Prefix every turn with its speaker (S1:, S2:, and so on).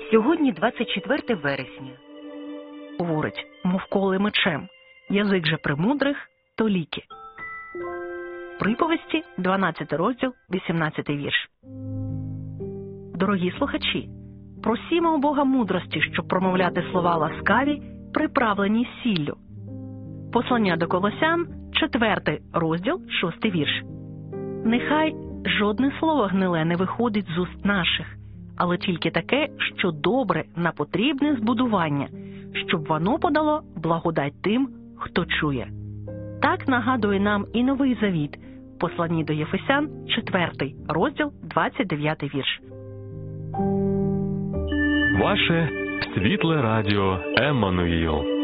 S1: Сьогодні 24 вересня.
S2: Говорить, мов коле мечем, язик же премудрих, то ліки. Приповісті, 12 розділ, 18 вірш. Дорогі слухачі, просімо у Бога мудрості, щоб промовляти слова ласкаві, приправлені сіллю. Послання до Колосян, 4 розділ, 6 вірш. Нехай жодне слово гниле не виходить з уст наших, але тільки таке, що добре на потрібне збудування, щоб воно подало благодать тим, хто чує. Так нагадує нам і Новий Завіт, в посланні до Єфесян, 4 розділ, 29 вірш.
S3: Ваше світле радіо Еммануїл.